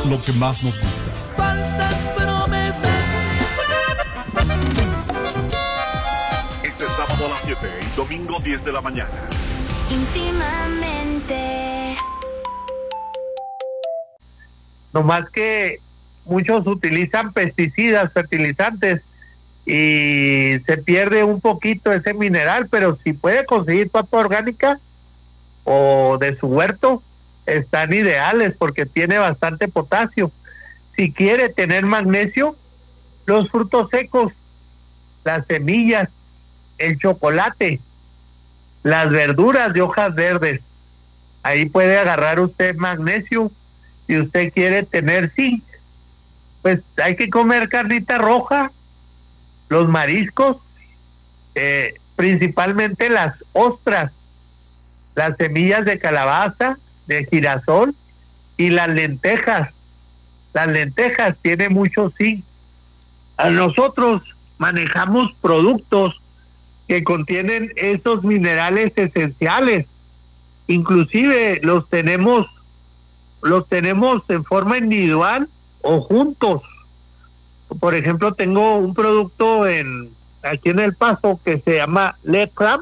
lo que más nos gusta. Falsas promesas. Este sábado a las 7 y domingo 10 de la mañana. Íntimamente. Nomás que muchos utilizan pesticidas, fertilizantes, y se pierde un poquito ese mineral, pero si puede conseguir papa orgánica o de su huerto, están ideales porque tiene bastante potasio. Si quiere tener magnesio, los frutos secos, las semillas, el chocolate, las verduras de hojas verdes, ahí puede agarrar usted magnesio. Si usted quiere tener zinc, pues hay que comer carnita roja, los mariscos, principalmente las ostras, las semillas de calabaza, de girasol y las lentejas. Las lentejas tienen mucho zinc. A nosotros manejamos productos que contienen esos minerales esenciales. Inclusive los tenemos en forma individual o juntos. Por ejemplo, tengo un producto aquí en El Paso que se llama Lecram.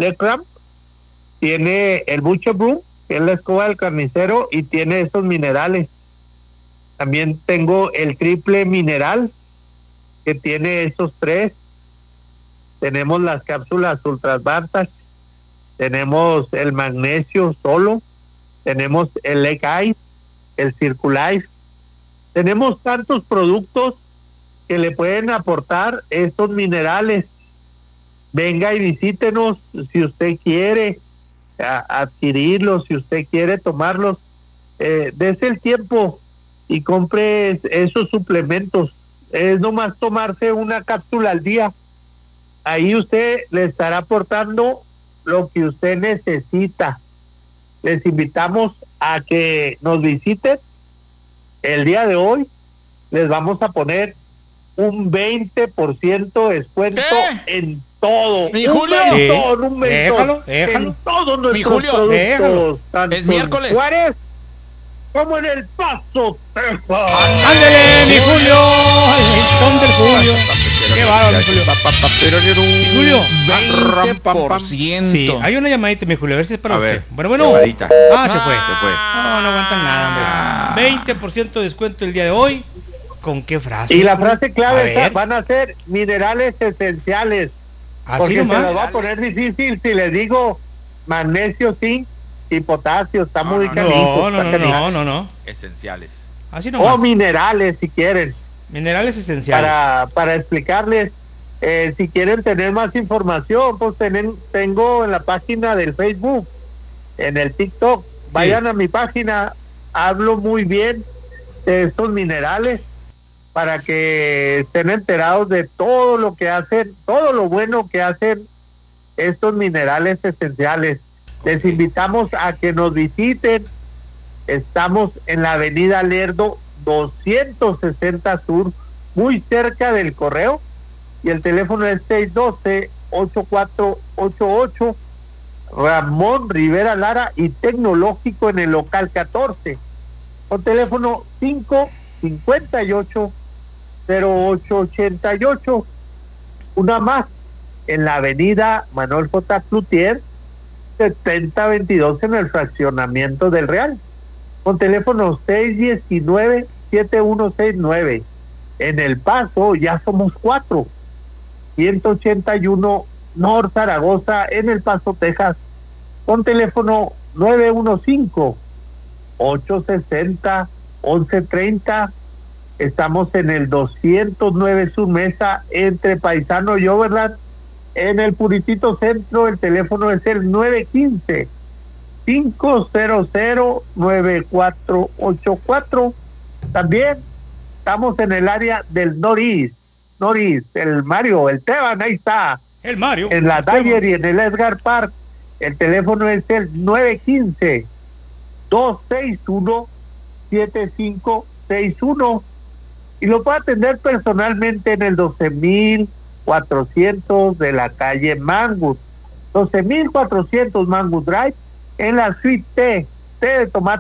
Tiene el Butcher Broom, que es la escoba del carnicero, y tiene esos minerales. También tengo el triple mineral, que tiene esos tres. Tenemos las cápsulas Ultra Advantage, tenemos el magnesio solo, tenemos el Leg Eye, el Circulife. Tenemos tantos productos que le pueden aportar estos minerales. Venga y visítenos si usted quiere adquirirlos, si usted quiere tomarlos. Dese el tiempo y compre esos suplementos. Es nomás tomarse una cápsula al día. Ahí usted le estará aportando lo que usted necesita. Les invitamos a que nos visiten. El día de hoy les vamos a poner un 20% de descuento en todo. Mi Julio, un mentón, déjalo. en todos nuestros Mi Julio, productos, tanto es miércoles. en Juárez como en El Paso, Texas. ¡Ándale, mi Julio! ¿Dónde el Julio? ¡Qué bárbaro, mi Julio! Mi Julio, 20%. sí, hay una llamadita, mi Julio, a ver si es para A usted. ver, Bueno. llamadita. Ah, se fue. No aguantan nada, hombre. 20% de descuento el día de hoy. ¿Con qué frase? Y la frase clave A ver. van a ser minerales esenciales. Así Porque se nomás. las va a poner difícil si les digo magnesio, zinc y potasio. Está muy canijo. No. Esenciales. Así nomás. O minerales si quieren. Minerales esenciales. Para explicarles, si quieren tener más información, pues tengo en la página del Facebook, en el TikTok, vayan a mi página, hablo muy bien de estos minerales para que estén enterados de todo lo que hacen, todo lo bueno que hacen estos minerales esenciales. Les invitamos a que nos visiten. Estamos en la avenida Lerdo 260 Sur, muy cerca del correo, y el teléfono es 612-8488, Ramón Rivera Lara, y Tecnológico en el local 14, con teléfono 558-0888. Una más, en la avenida Manuel J. Cloutier 7022, en el fraccionamiento del Real, con teléfono 619-7169. En El Paso ya somos 4, 181 North Zaragoza, en El Paso, Texas, con teléfono 915-860-1130. Estamos en el 209 Sur Mesa, entre Paisano y Overland, en el Puritito Centro. El teléfono es el 915-500-9484. También estamos en el área del Norís, el Mario, el Teban, ahí está. El Mario. En la Dyer y en el Edgar Park. El teléfono es el 915-261-7561. Y lo puede atender personalmente en el 12,400 de la calle Mangus. 12,400 Mangus Drive, en la suite T de tomate